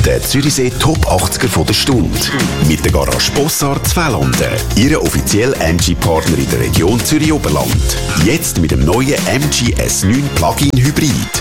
Der Zürichsee Top 80er von der Stunde. Mit der Garage Bossard Zweitlanden. Ihre offizielle MG-Partner in der Region Zürich-Oberland. Jetzt mit dem neuen MG S9 Plug-in Hybrid.